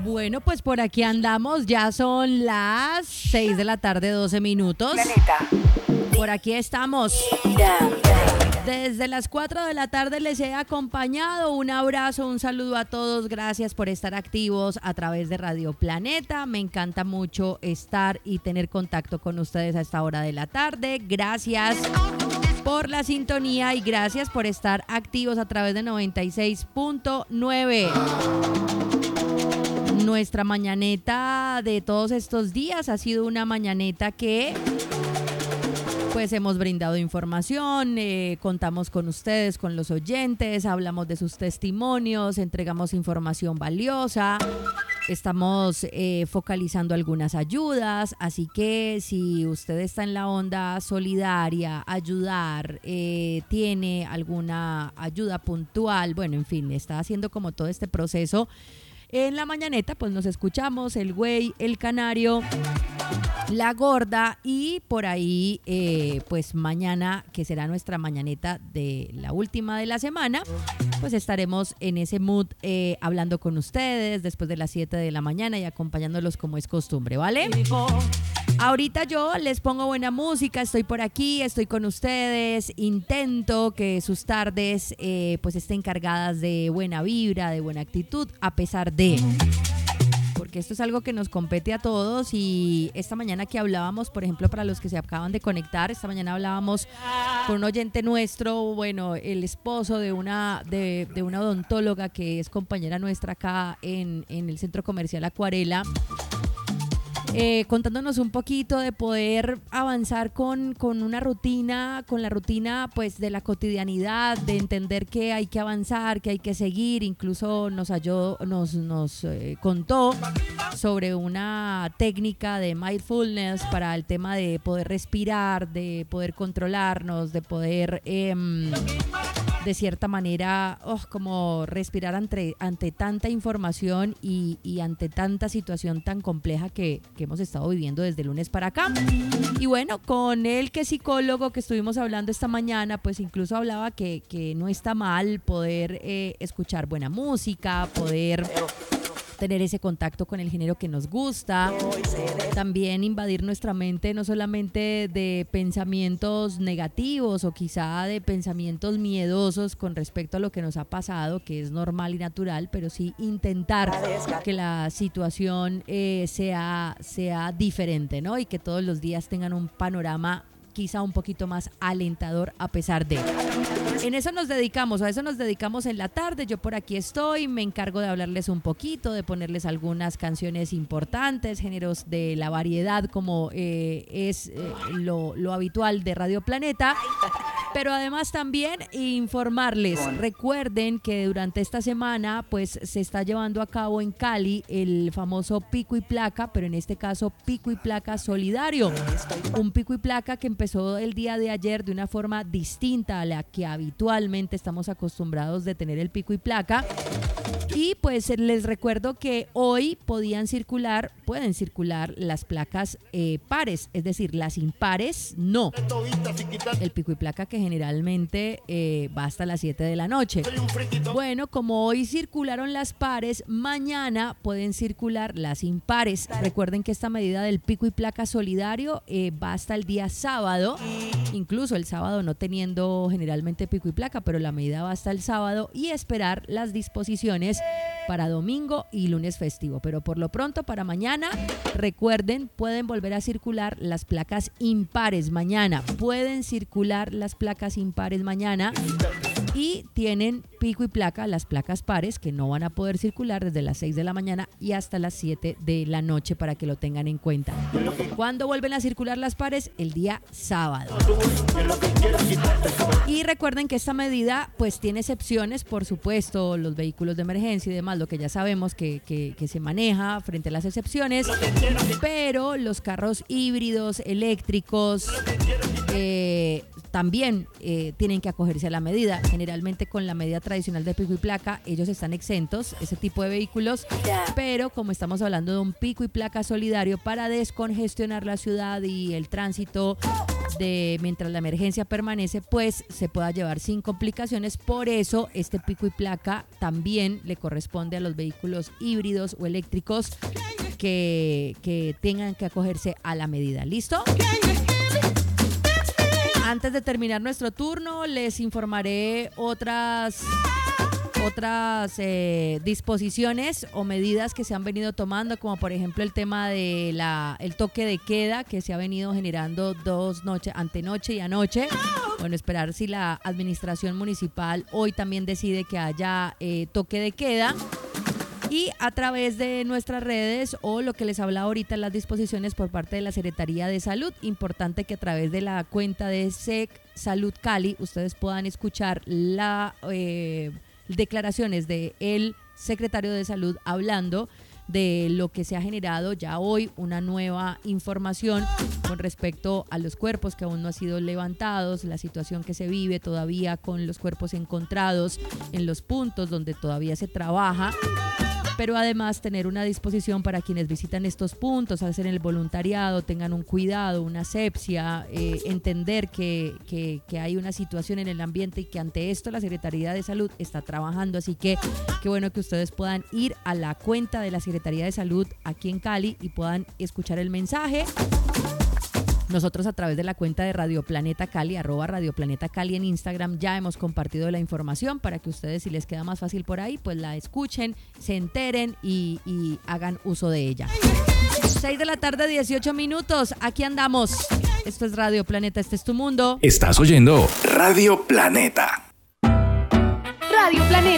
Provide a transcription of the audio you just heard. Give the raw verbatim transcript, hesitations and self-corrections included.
Bueno, pues por aquí andamos, ya son las seis de la tarde, doce minutos. Planeta. Por aquí estamos. Desde las cuatro de la tarde les he acompañado. Un abrazo, un saludo a todos. Gracias por estar activos a través de Radio Planeta. Me encanta mucho estar y tener contacto con ustedes a esta hora de la tarde. Gracias por la sintonía y gracias por estar activos a través de noventa y seis punto nueve. Nuestra mañaneta de todos estos días ha sido una mañaneta que pues hemos brindado información, eh, contamos con ustedes, con los oyentes, hablamos de sus testimonios, entregamos información valiosa, estamos eh, focalizando algunas ayudas, así que si usted está en la onda solidaria, ayudar, eh, tiene alguna ayuda puntual, bueno, en fin, está haciendo como todo este proceso. En la mañaneta, pues nos escuchamos, el güey, el canario, la gorda y por ahí, eh, pues mañana, que será nuestra mañaneta de la última de la semana, pues estaremos en ese mood eh, hablando con ustedes después de las siete de la mañana y acompañándolos como es costumbre, ¿vale? Ahorita yo les pongo buena música, estoy por aquí, estoy con ustedes, intento que sus tardes eh, pues estén cargadas de buena vibra, de buena actitud, a pesar de... porque esto es algo que nos compete a todos y esta mañana que hablábamos, por ejemplo, para los que se acaban de conectar, esta mañana hablábamos con un oyente nuestro, bueno, el esposo de una, de, de una odontóloga que es compañera nuestra acá en, en el Centro Comercial Acuarela, Eh, contándonos un poquito de poder avanzar con, con una rutina, con la rutina pues de la cotidianidad, de entender que hay que avanzar, que hay que seguir, incluso nos ayudó, nos, nos eh, contó sobre una técnica de mindfulness para el tema de poder respirar, de poder controlarnos, de poder eh, de cierta manera oh, como respirar ante, ante tanta información y, y ante tanta situación tan compleja que, que hemos estado viviendo desde el lunes para acá. Y bueno, con él que es psicólogo que estuvimos hablando esta mañana, pues incluso hablaba que, que no está mal poder eh, escuchar buena música, poder tener ese contacto con el género que nos gusta, también invadir nuestra mente no solamente de pensamientos negativos o quizá de pensamientos miedosos con respecto a lo que nos ha pasado, que es normal y natural, pero sí intentar que la situación eh, sea, sea diferente, ¿no? Y que todos los días tengan un panorama quizá un poquito más alentador a pesar de. En eso nos dedicamos, a eso nos dedicamos en la tarde. Yo por aquí estoy, me encargo de hablarles un poquito, de ponerles algunas canciones importantes, géneros de la variedad como eh, es eh, lo, lo habitual de Radio Planeta. Pero además también informarles, recuerden que durante esta semana pues se está llevando a cabo en Cali el famoso pico y placa, pero en este caso pico y placa solidario, un pico y placa que empezó el día de ayer de una forma distinta a la que habitualmente estamos acostumbrados de tener el pico y placa. Y pues les recuerdo que hoy podían circular, pueden circular las placas eh, pares, es decir, las impares no. El pico y placa que generalmente eh, va hasta las siete de la noche. Bueno, como hoy circularon las pares, mañana pueden circular las impares. Recuerden que esta medida del pico y placa solidario eh, va hasta el día sábado, incluso el sábado no teniendo generalmente pico y placa, pero la medida va hasta el sábado y esperar las disposiciones para domingo y lunes festivo. Pero por lo pronto para mañana, recuerden, pueden volver a circular las placas impares mañana. Pueden circular las placas impares mañana y tienen pico y placa las placas pares que no van a poder circular desde las seis de la mañana y hasta las siete de la noche para que lo tengan en cuenta. ¿Cuándo vuelven a circular las pares? El día sábado. Y recuerden que esta medida pues tiene excepciones, por supuesto, los vehículos de emergencia y demás, lo que ya sabemos que, que, que se maneja frente a las excepciones, pero los carros híbridos, eléctricos, eh, también eh, tienen que acogerse a la medida. Generalmente con la medida tradicional de pico y placa ellos están exentos, ese tipo de vehículos, pero como estamos hablando de un pico y placa solidario para descongestionar la ciudad y el tránsito de mientras la emergencia permanece, pues se pueda llevar sin complicaciones. Por eso este pico y placa también le corresponde a los vehículos híbridos o eléctricos que, que tengan que acogerse a la medida. ¿Listo? Antes de terminar nuestro turno, les informaré otras... otras eh, disposiciones o medidas que se han venido tomando, como por ejemplo el tema de la el toque de queda que se ha venido generando dos noches, antenoche y anoche. Bueno, esperar si la administración municipal hoy también decide que haya eh, toque de queda. Y a través de nuestras redes o lo que les hablaba ahorita, las disposiciones por parte de la Secretaría de Salud. Importante que a través de la cuenta de S E C Salud Cali ustedes puedan escuchar la eh, declaraciones del secretario de Salud hablando de lo que se ha generado ya hoy, una nueva información con respecto a los cuerpos que aún no han sido levantados, la situación que se vive todavía con los cuerpos encontrados en los puntos donde todavía se trabaja, pero además tener una disposición para quienes visitan estos puntos, hacer el voluntariado, tengan un cuidado, una asepsia, eh, entender que, que, que hay una situación en el ambiente y que ante esto la Secretaría de Salud está trabajando. Así que qué bueno que ustedes puedan ir a la cuenta de la Secretaría de Salud aquí en Cali y puedan escuchar el mensaje. Nosotros a través de la cuenta de Radio Planeta Cali, arroba Radio Planeta Cali en Instagram, ya hemos compartido la información para que ustedes, si les queda más fácil por ahí, pues la escuchen, se enteren y, y hagan uso de ella. seis de la tarde, dieciocho minutos, aquí andamos. Esto es Radio Planeta, este es tu mundo. Estás oyendo Radio Planeta.